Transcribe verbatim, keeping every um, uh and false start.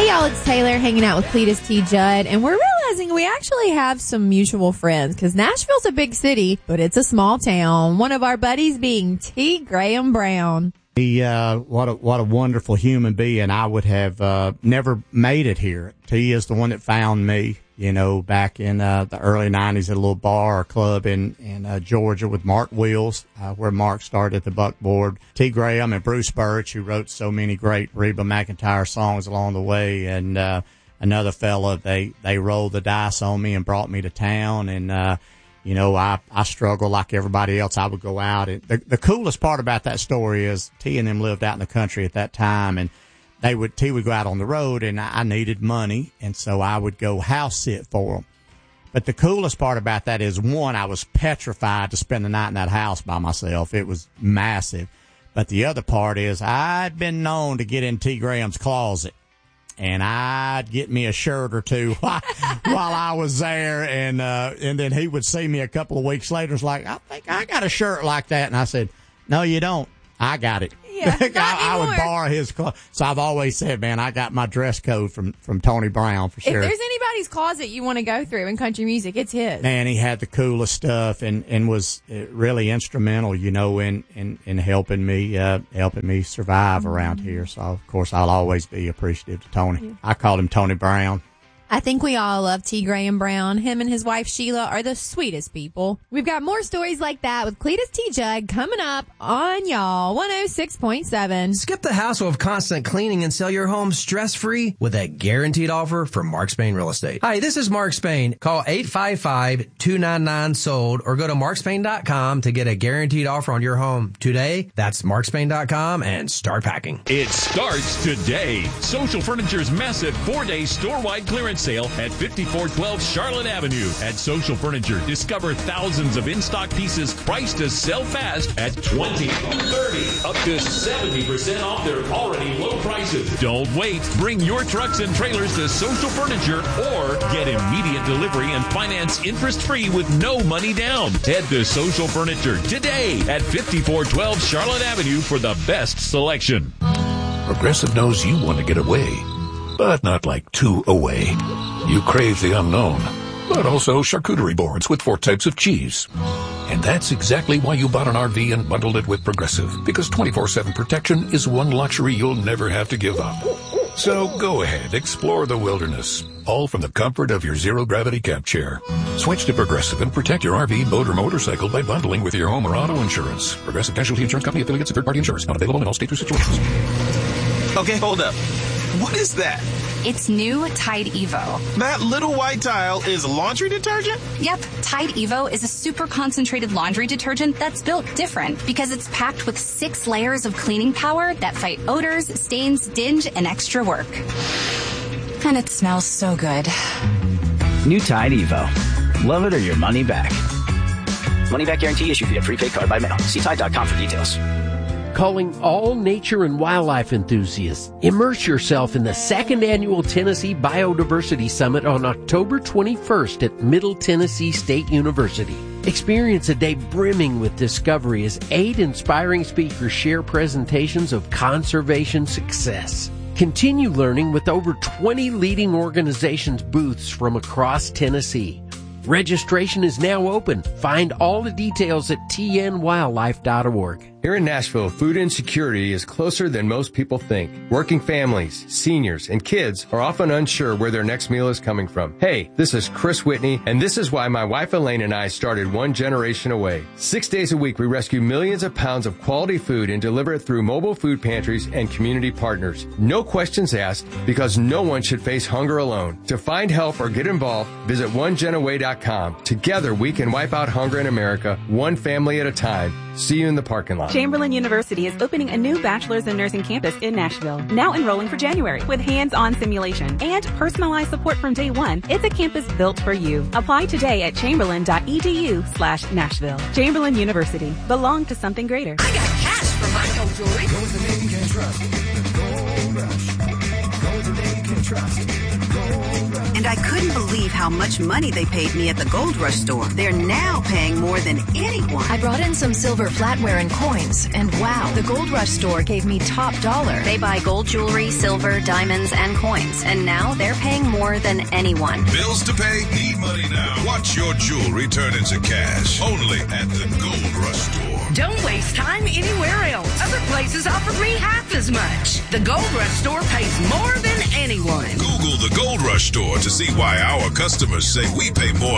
y'all, it's Taylor hanging out with Cletus T. Judd, and we're realizing we actually have some mutual friends because Nashville's a big city, but it's a small town. One of our buddies being T. Graham Brown. He, uh, what a, what a wonderful human being. I would have, uh, never made it here. T is the one that found me, you know, back in, uh, the early nineties at a little bar or club in, in, uh, Georgia with Mark Wheels, uh, where Mark started the buckboard. T. Graham and Bruce Birch, who wrote so many great Reba McEntire songs along the way. And, uh, another fella, they, they rolled the dice on me and brought me to town. And, uh, You know, I, I struggle like everybody else. I would go out. And the, the coolest part about that story is T and them lived out in the country at that time, and they would, T would go out on the road, and I, I needed money, and so I would go house sit for them. But the coolest part about that is, one, I was petrified to spend the night in that house by myself. It was massive. But the other part is I'd been known to get in T. Graham's closet, and I'd get me a shirt or two while, while I was there. And, uh, and then he would see me a couple of weeks later. It's like, I think I got a shirt like that. And I said, no, you don't. I got it. Yeah, I, I would borrow his clothes. So I've always said, man, I got my dress code from, from Tony Brown for sure. If there's anybody's closet you want to go through in country music, it's his. Man, he had the coolest stuff and, and was really instrumental, you know, in, in, in helping me, uh, helping me survive mm-hmm. around here. So, of course, I'll always be appreciative to Tony. Yeah. I called him Tony Brown. I think we all love T. Graham Brown. Him and his wife Sheila are the sweetest people. We've got more stories like that with Cletus T. Judd coming up on y'all one oh six point seven. Skip the hassle of constant cleaning and sell your home stress-free with a guaranteed offer from Mark Spain Real Estate. Hi, this is Mark Spain. Call eight five five, two nine nine, sold or go to mark spain dot com to get a guaranteed offer on your home today. That's mark spain dot com and start packing. It starts today. Social Furniture's massive four-day store-wide clearance sale at fifty-four twelve Charlotte Avenue. At Social Furniture, discover thousands of in-stock pieces priced to sell fast at twenty, thirty, up to seventy percent off their already low prices. Don't wait. Bring your trucks and trailers to Social Furniture or get immediate delivery and finance interest-free with no money down. Head to Social Furniture today at fifty-four twelve Charlotte Avenue for the best selection. Progressive knows you want to get away, but not like too away. You crave the unknown, but also charcuterie boards with four types of cheese. And that's exactly why you bought an R V and bundled it with Progressive, because twenty-four seven protection is one luxury you'll never have to give up. So go ahead, explore the wilderness, all from the comfort of your zero-gravity camp chair. Switch to Progressive and protect your R V, boat, or motorcycle by bundling with your home or auto insurance. Progressive Casualty Insurance Company, affiliates, and third-party insurers. Not available in all states or situations. Okay, hold up. What is that? It's new Tide Evo. That little white tile is laundry detergent? Yep, Tide Evo is a super concentrated laundry detergent that's built different because it's packed with six layers of cleaning power that fight odors, stains, dinge, and extra work. And it smells so good. New Tide Evo. Love it or your money back. Money back guarantee issued via prepaid card by mail. See Tide dot com for details. Calling all nature and wildlife enthusiasts. Immerse yourself in the second annual Tennessee Biodiversity Summit on October twenty-first at Middle Tennessee State University. Experience a day brimming with discovery as eight inspiring speakers share presentations of conservation success. Continue learning with over twenty leading organizations' booths from across Tennessee. Registration is now open. Find all the details at t n wildlife dot org. Here in Nashville, food insecurity is closer than most people think. Working families, seniors, and kids are often unsure where their next meal is coming from. Hey, this is Chris Whitney, and this is why my wife Elaine and I started One Generation Away. Six days a week, we rescue millions of pounds of quality food and deliver it through mobile food pantries and community partners. No questions asked, because no one should face hunger alone. To find help or get involved, visit one gen away dot com. Together, we can wipe out hunger in America, one family at a time. See you in the parking lot. Chamberlain University is opening a new bachelor's in nursing campus in Nashville, now enrolling for January with hands-on simulation and personalized support from day one. It's a campus built for you. Apply today at chamberlain dot e d u slash Nashville. Chamberlain University. Belong to something greater. I got cash for my gold jewelry. Go with the name you can trust. The Gold Rush. Go with they can trust. Gold Rush. And I couldn't believe how much money they paid me at the Gold Rush store. They're now paying more than anyone. I brought in some silver flatware and coins, and wow, the Gold Rush store gave me top dollar. They buy gold jewelry, silver, diamonds, and coins, and now they're paying more than anyone. Bills to pay? Need money now? Watch your jewelry turn into cash. Only at the Gold Rush store. Don't waste time anywhere else. Other places offer me half as much. The Gold Rush store pays more than anyone. Google the Gold Rush store to see why our customers say we pay more